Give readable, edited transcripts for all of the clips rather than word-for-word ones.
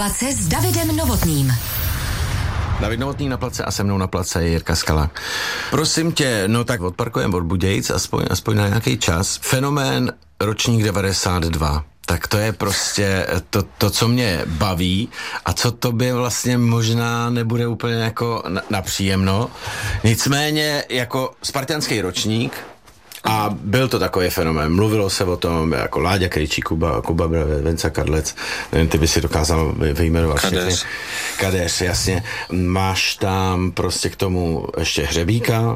place s Davidem Novotným. David Novotný na place a se mnou na place je Jirka Skala. Prosím tě, no tak odparkujeme od Budějic, aspoň na nějaký čas. Fenomén ročník 92. Tak to je prostě to, co mě baví a co tobě vlastně možná nebude úplně jako napříjemno. Nicméně jako spartanský ročník a byl to takový fenomén. Mluvilo se o tom jako Láďa Krejčí, Kuba Venca Kadlec, nevím, ty by si dokázal vyjmenovat všechny. Kadeř, jasně. Máš tam prostě k tomu ještě Hřebíka,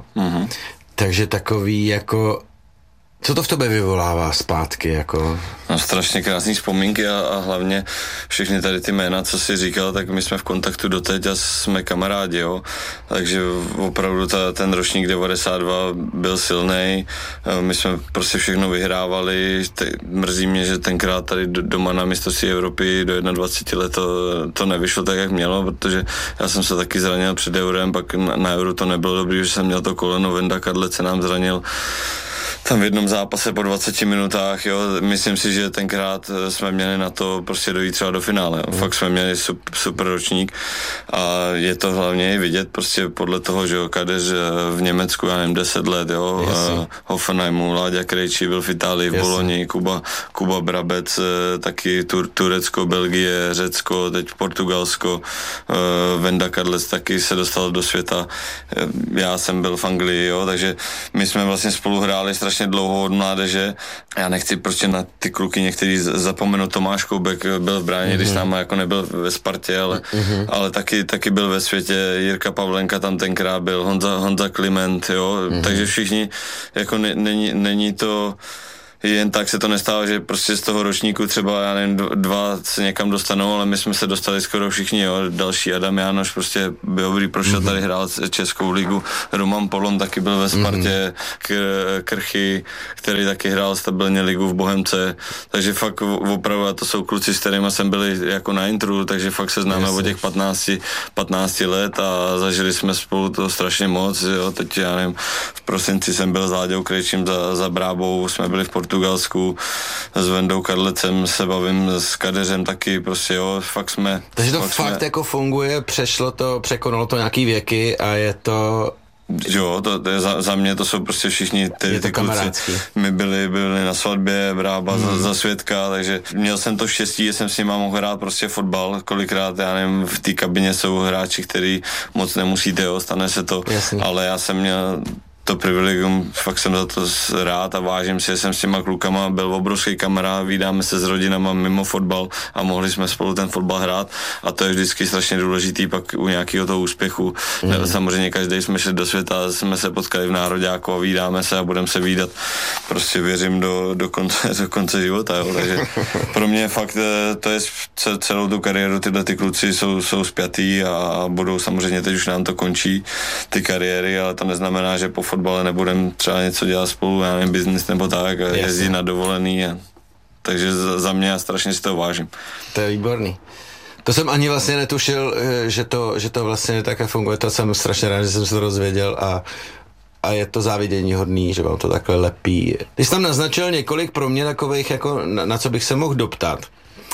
takže takový jako... Co to v tobě vyvolává zpátky, jako? No, strašně krásný vzpomínky a hlavně všechny tady ty jména, co jsi říkal, tak my jsme v kontaktu doteď a jsme kamarádi, jo. Takže opravdu ten ročník 92 byl silnej, my jsme prostě všechno vyhrávali, mrzí mě, že tenkrát tady doma na mistrovství Evropy do 21 let to nevyšlo tak, jak mělo, protože já jsem se taky zranil před Eurem, pak na Euro to nebylo dobrý, že jsem měl to koleno, Venda Kadlec se nám zranil tam v jednom zápase po 20 minutách, jo, myslím si, že tenkrát jsme měli na to prostě dojít třeba do finále, jo. Fakt jsme měli super ročník a je to hlavně i vidět prostě podle toho, že jo, Kadeř v Německu, já nevím, 10 let, jo, Hoffenheimu, Láďa Krejčí byl v Itálii, v Boloni, Kuba Brabec, taky Turecko, Belgie, Řecko, teď Portugalsko, Venda Kadlec taky se dostal do světa, já jsem byl v Anglii, jo, takže my jsme vlastně spolu hráli strašně dlouho od mládeže. Já nechci prostě na ty kluky některý zapomenout. Tomáš Koubek byl v bráně, když s náma jako nebyl ve Spartě, ale taky byl ve světě. Jirka Pavlenka tam tenkrát byl, Honza Kliment, jo. Takže všichni, jako není to jen tak se to nestává, že prostě z toho ročníku třeba, já nevím, 2 se někam dostanou, ale my jsme se dostali skoro všichni, jo. Další Adam Jánoš prostě dobrý, prošel tady, hrál Českou ligu, Roman Polon taky byl ve Spartě, Krchy, který taky hrál stabilně ligu v Bohemce, takže fakt opravdu, a to jsou kluci, s kterými jsem byli jako na intru, takže fakt se známe od těch 15 let a zažili jsme spolu to strašně moc, jo. Teď, já nevím, v prosinci jsem byl s Láďou Krejčím za Brábou, jsme byli v Portugalsku, s Vendou Kadlecem se bavím, s Kadeřem taky, prostě jo, fakt jsme... Takže to fakt jako funguje, překonalo to nějaký věky a je to... Jo, to je za mě to jsou prostě všichni ty kluci. My byli na svatbě Brába za svědka, takže měl jsem to štěstí, že jsem s nima mohl hrát prostě fotbal. Kolikrát, já nevím, v té kabině jsou hráči, který moc nemusíte, jo, stane se to, ale já jsem měl to privilegium, fakt jsem za to rád a vážím si, že jsem s těma klukama byl obrovský kamarád, vídáme se s rodinama mimo fotbal a mohli jsme spolu ten fotbal hrát a to je vždycky strašně důležitý pak u nějakého toho úspěchu. Samozřejmě každý jsme šli do světa, jsme se potkali v Nároďáku a vídáme se a budeme se vídat, prostě věřím do konce života, jo. Takže pro mě fakt to je celou tu kariéru, tyhle ty kluci jsou spjatý a budou samozřejmě, teď už nám to končí, ty kariéry, ale to neznamená, že po fotbale nebudem třeba něco dělat spolu, já nevím, biznis nebo tak, a jezdit na dovolený. Takže za mě já strašně si to vážím. To je výborný. To jsem ani vlastně netušil, že to vlastně také funguje. To jsem strašně rád, že jsem se to dozvěděl a je to závidění hodný, že vám to takhle lepí. Ty jsi tam naznačil několik pro mě takových, jako na co bych se mohl doptat.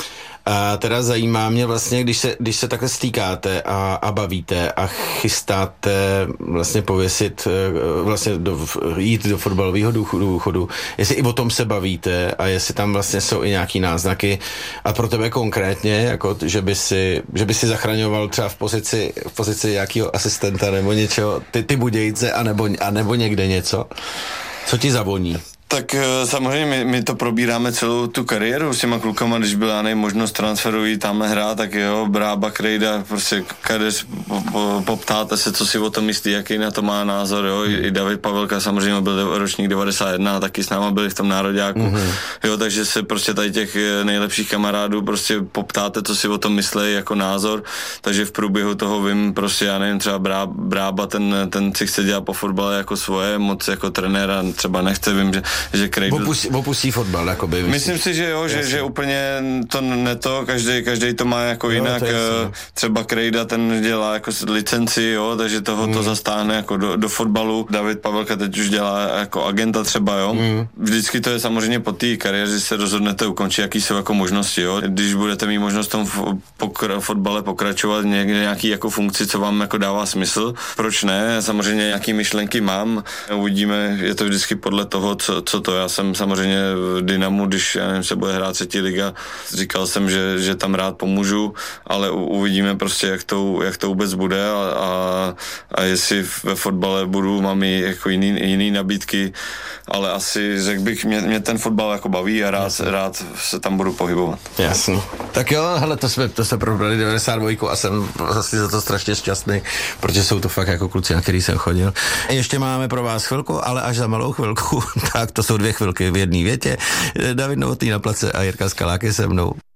A teda zajímá mě vlastně, když se takhle stýkáte a bavíte a chystáte vlastně pověsit, vlastně jít do fotbalového důchodu, jestli i o tom se bavíte a jestli tam vlastně jsou i nějaký náznaky a pro tebe konkrétně, jako, že by si zachraňoval třeba v pozici nějakého asistenta nebo něčeho, ty Budějce anebo někde něco, co ti zavoní? Tak samozřejmě my to probíráme celou tu kariéru s těma klukama, když byla možnost transferu jít tamhle hrát, tak jo, Brába, Krejda, prostě Kadeř, poptáte se, co si o tom myslí, jaký na to má názor, jo, i David Pavelka samozřejmě byl ročník 91 a taky s náma byli v tom Nároďáku, jo, takže se prostě tady těch nejlepších kamarádů prostě poptáte, co si o tom myslí jako názor, takže v průběhu toho vím prostě, já nevím, třeba Brába, ten si chce dělat po fotbale jako svoje, moc jako trenéra třeba nechce, vím, že že Krejdl... Opustí fotbal, jakoby. Myslím si, že jo, že úplně to neto, každý to má jako jinak, třeba Krejda ten dělá jako licenci, jo, takže toho to zastáhne jako do fotbalu. David Pavelka teď už dělá jako agenta třeba, jo. Vždycky to je samozřejmě po té kariéře, že se rozhodnete ukončit, jaký jsou jako možnosti, jo. Když budete mít možnost v tom fotbale pokračovat nějaký jako funkci, co vám jako dává smysl, proč ne? Samozřejmě nějaký myšlenky mám, uvidíme, je to vždycky podle toho, co to. Já jsem samozřejmě v Dynamu, když se bude hrát 3. liga, říkal jsem, že tam rád pomůžu, ale uvidíme prostě, jak to vůbec bude a jestli ve fotbale mám i jako jiný nabídky, ale asi řekl bych, mě ten fotbal jako baví a rád se tam budu pohybovat. Jasně. Tak jo, hele, to jsme probrali 92 a jsem vlastně za to strašně šťastný, protože jsou to fakt jako kluci, na který jsem chodil. Ještě máme pro vás chvilku, ale až za malou chvilku, tak to jsou 2 chvilky v jedné větě. David Novotný na place a Jirka Skalák je se mnou.